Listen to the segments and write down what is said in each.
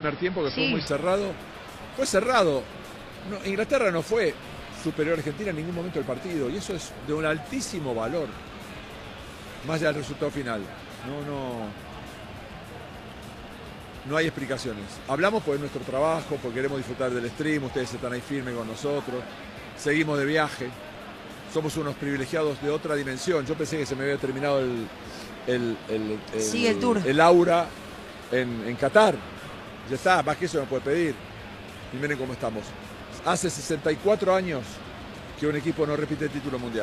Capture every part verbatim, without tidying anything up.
primer tiempo que sí. fue muy cerrado. Fue cerrado. No, Inglaterra no fue superior a Argentina en ningún momento del partido y eso es de un altísimo valor, más allá del resultado final. No, no, no hay explicaciones. Hablamos por nuestro trabajo, porque queremos disfrutar del stream, ustedes están ahí firmes con nosotros, seguimos de viaje, somos unos privilegiados de otra dimensión. Yo pensé que se me había terminado el, el, el, el, sí, el, tour. el aura en, en Qatar. Ya está, más que eso no puede pedir. Y miren cómo estamos. Hace sesenta y cuatro años que un equipo no repite el título mundial.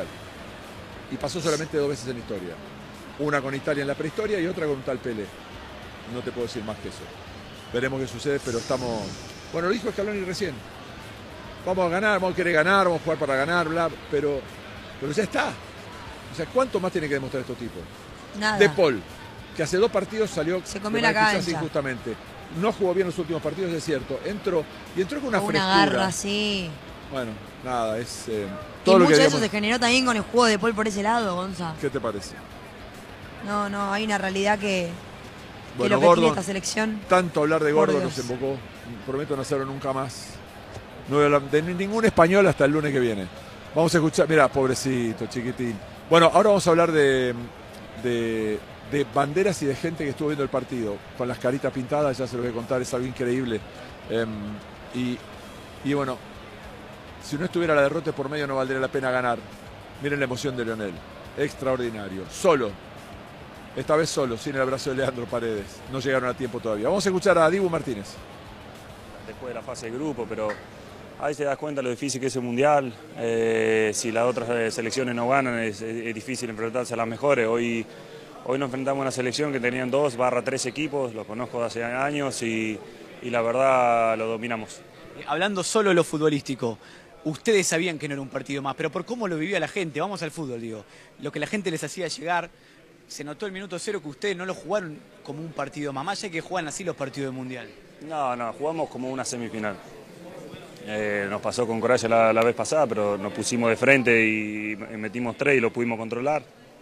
Y pasó solamente dos veces en la historia. Una con Italia en la prehistoria y otra con un tal Pelé. No te puedo decir más que eso. Veremos qué sucede, pero estamos... Bueno, lo dijo Scaloni recién. Vamos a ganar, vamos a querer ganar, vamos a jugar para ganar, bla, pero, pero ya está. O sea, ¿cuánto más tiene que demostrar estos tipos? Nada. De Paul, que hace dos partidos salió... Se comió la cancha. Injustamente. No jugó bien los últimos partidos, es cierto. Entró y entró con una con frescura. Una garra, sí. Bueno, nada, es... Eh, todo y lo mucho que de digamos... eso se generó también con el juego de Paul por ese lado, Gonza. ¿Qué te parece? No, no, hay una realidad que, que bueno, lo que Gordon, tiene esta selección. Tanto hablar de Gordon nos embocó. Prometo no hacerlo nunca más. No voy a hablar de ningún español hasta el lunes que viene. Vamos a escuchar, mira, pobrecito, chiquitín. Bueno, ahora vamos a hablar de, de, de banderas y de gente que estuvo viendo el partido. Con las caritas pintadas, ya se lo voy a contar, es algo increíble. Eh, y, y bueno, si no estuviera la derrota por medio no valdría la pena ganar. Miren la emoción de Lionel. Extraordinario. Solo. Esta vez solo, sin el abrazo de Leandro Paredes. No llegaron a tiempo todavía. Vamos a escuchar a Dibu Martínez. Después de la fase de grupo, pero ahí te das cuenta lo difícil que es el Mundial. Eh, si las otras selecciones no ganan, es, es difícil enfrentarse a las mejores. Hoy, hoy nos enfrentamos a una selección que tenían dos barra tres equipos, los conozco de hace años y, y la verdad lo dominamos. Hablando solo de lo futbolístico, ustedes sabían que no era un partido más, pero por cómo lo vivía la gente, vamos al fútbol, digo, lo que la gente les hacía llegar, se notó el minuto cero que ustedes no lo jugaron como un partido más, más allá que juegan así los partidos de Mundial. No, no, jugamos como una semifinal. Eh, nos pasó con Croacia la, la vez pasada, pero nos pusimos de frente y metimos tres y lo pudimos controlar.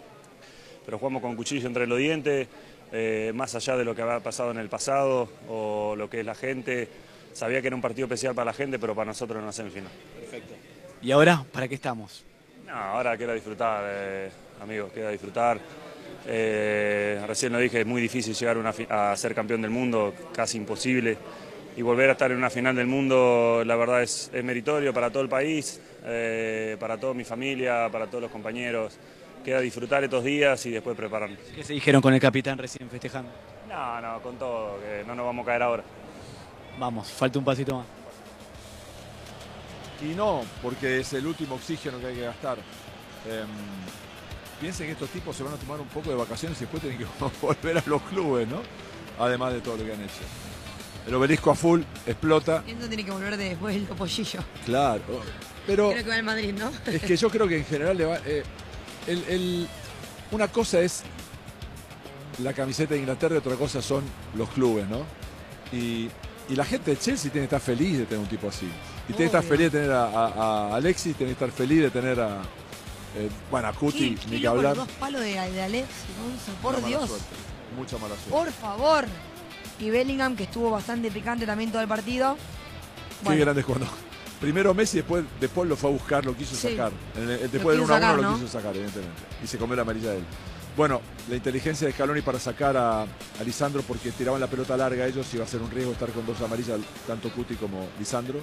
Pero jugamos con cuchillo entre los dientes, eh, más allá de lo que había pasado en el pasado o lo que es la gente. Sabía que era un partido especial para la gente, pero para nosotros era una semifinal. Perfecto. ¿Y ahora para qué estamos? No, ahora queda disfrutar, eh, amigos, queda disfrutar. Eh, recién lo dije, es muy difícil llegar una a ser campeón del mundo, casi imposible. Y volver a estar en una final del mundo, la verdad es, es meritorio para todo el país, eh, para toda mi familia, para todos los compañeros. Queda disfrutar estos días y después prepararnos. ¿Qué se dijeron con el capitán recién festejando? No, no, con todo, que no nos vamos a caer ahora. Vamos, falta un pasito más. Y no, porque es el último oxígeno que hay que gastar. Eh, piensen que estos tipos se van a tomar un poco de vacaciones y después tienen que volver a los clubes, ¿no? Además de todo lo que han hecho. El obelisco a full, explota. Eso tiene que volver de después del topollillo. Claro, pero... Creo que va al Madrid, ¿no? Es que yo creo que en general le va... Eh, el, el, una cosa es la camiseta de Inglaterra y otra cosa son los clubes, ¿no? Y, y la gente de Chelsea tiene que estar feliz de tener un tipo así. Y tiene que estar feliz de tener a, a, a Alexis, tiene que estar feliz de tener a... Eh, bueno, a Cuti, ni que hablar. Los dos palos de, de Alexis, por Una Dios. mala suerte, mucha mala suerte. Por favor. Y Bellingham, que estuvo bastante picante también todo el partido. Qué Bueno. grande cuando... Primero Messi, después, después lo fue a buscar, lo quiso Sí. sacar. En el- después Lo del quiso uno a uno sacar, lo ¿no? quiso sacar, evidentemente. Y se comió la amarilla de él. Bueno, la inteligencia de Scaloni para sacar a, a Lisandro porque tiraban la pelota larga a ellos, iba a ser un riesgo estar con dos amarillas, tanto Cuti como Lisandro.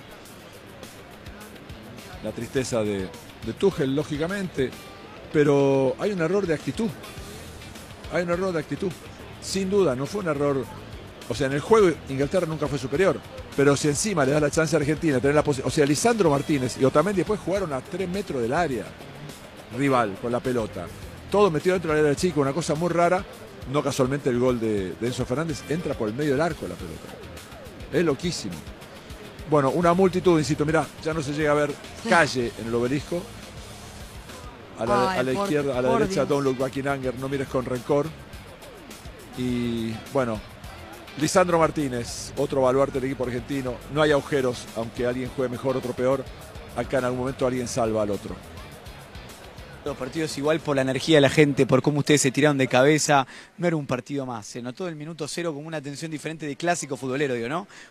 La tristeza de, de Tuchel, lógicamente. Pero hay un error de actitud. Hay un error de actitud. Sin duda, no fue un error... O sea, en el juego Inglaterra nunca fue superior. Pero si encima le das la chance a Argentina, tener la posibilidad... O sea, Lisandro Martínez y Otamendi después jugaron a tres metros del área rival con la pelota. Todo metido dentro del área del chico, una cosa muy rara. No casualmente el gol de, de Enzo Fernández entra por el medio del arco la pelota. Es loquísimo. Bueno, una multitud, insisto, mirá, ya no se llega a ver calle en el obelisco. A la, Ay, a la por- izquierda, a la por derecha, Dios. Don't Look Back in Anger, no mires con rencor. Y bueno, Lisandro Martínez, otro baluarte del equipo argentino. No hay agujeros, aunque alguien juegue mejor, otro peor. Acá en algún momento alguien salva al otro. Los partidos igual por la energía de la gente, por cómo ustedes se tiraron de cabeza, no era un partido más. Se notó el minuto cero como una tensión diferente de clásico futbolero, digo, ¿no?